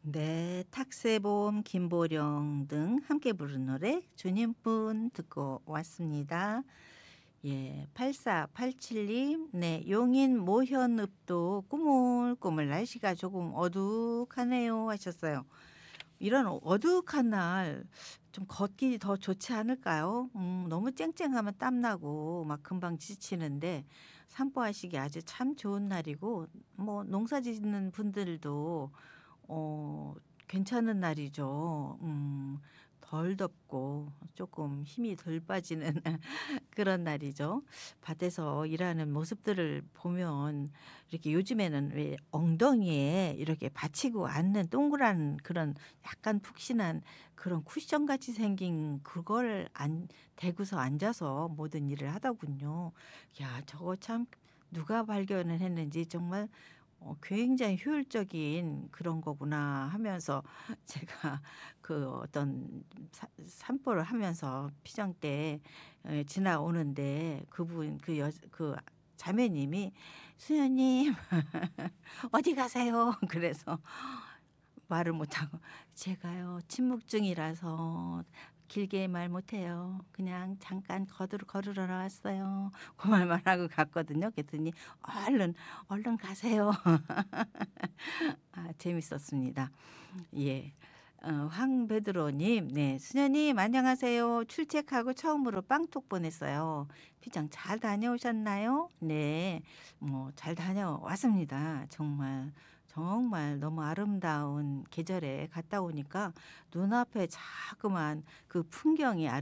네. 탁세봄, 김보령 등 함께 부른 노래 주님뿐 듣고 왔습니다. 예. 8487 님. 네. 용인 모현읍도 꾸물꾸물 날씨가 조금 어둑하네요 하셨어요. 이런 어둑한 날 좀 걷기 더 좋지 않을까요? 너무 쨍쨍하면 땀 나고 막 금방 지치는데 산보하시기 아주 참 좋은 날이고 뭐 농사 짓는 분들도 어 괜찮은 날이죠. 덜 덥고 조금 힘이 덜 빠지는 그런 날이죠. 밭에서 일하는 모습들을 보면 이렇게 요즘에는 왜 엉덩이에 이렇게 받치고 앉는 동그란 그런 약간 푹신한 그런 쿠션같이 생긴 그걸 대고서 앉아서 모든 일을 하더군요. 야 저거 참 누가 발견을 했는지 정말 굉장히 효율적인 그런 거구나 하면서 제가 그 어떤 산보를 하면서 피정 때 지나오는데 그분 그 자매님이 "수녀님 어디 가세요?" 그래서 말을 못하고 "제가요 침묵증이라서 길게 말 못해요. 그냥 잠깐 걸으러 나왔어요." 그 말만 하고 갔거든요. 그랬더니 "얼른, 얼른 가세요." 아 재밌었습니다. 예. 황베드로 님. 네. "수녀님 안녕하세요. 출첵하고 처음으로 빵톡 보냈어요. 피장 잘 다녀오셨나요?" 네. 뭐 잘 다녀왔습니다. 정말, 정말 너무 아름다운 계절에 갔다 오니까 눈앞에 자그만 그 풍경이